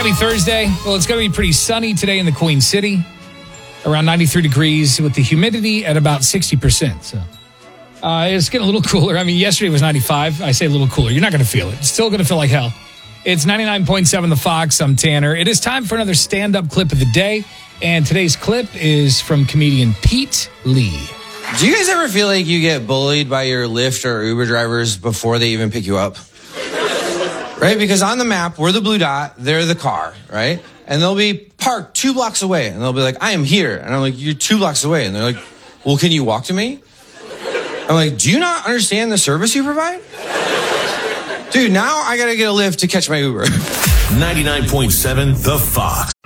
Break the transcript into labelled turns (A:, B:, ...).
A: Happy Thursday. Well, it's going to be pretty sunny today in the Queen City. Around 93 degrees with the humidity at about 60%. So it's getting a little cooler. I mean, yesterday was 95. I say a little cooler. You're not going to feel it. It's still going to feel like hell. It's 99.7 The Fox. I'm Tanner. It is time for another stand-up clip of the day. And today's clip is from comedian Pete Lee.
B: Do you guys ever feel like you get bullied by your Lyft or Uber drivers before they even pick you up? Right? Because on the map, we're the blue dot, they're the car, right? And they'll be parked 2 blocks away. And they'll be like, I am here. And I'm like, you're 2 blocks away. And they're like, well, can you walk to me? I'm like, do you not understand the service you provide? Dude, now I got to get a Lyft to catch my Uber.
C: 99.7 The Fox.